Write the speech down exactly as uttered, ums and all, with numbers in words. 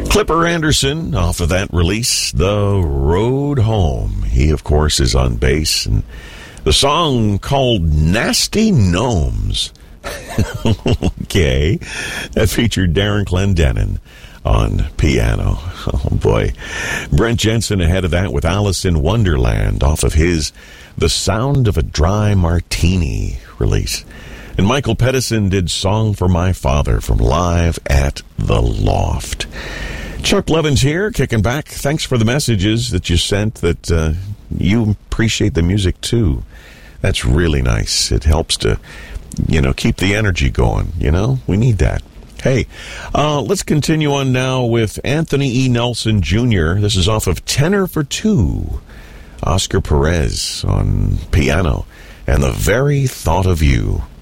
Clipper Anderson, off of that release, The Road Home. He, of course, is on bass. And the song called Nasty Gnomes. Okay. That featured Darren Clendenin on piano. Oh, boy. Brent Jensen ahead of that with Alice in Wonderland off of his The Sound of a Dry Martini release. And Michael Pedersen did Song for My Father from Live at the Loft. Chuck Levins here, kicking back. Thanks for the messages that you sent that uh, you appreciate the music too. That's really nice. It helps to, you know, keep the energy going. You know, we need that. Hey, uh, let's continue on now with Anthony E. Nelson Junior This is off of Tenor for Two. Oscar Perez on piano and The Very Thought of You.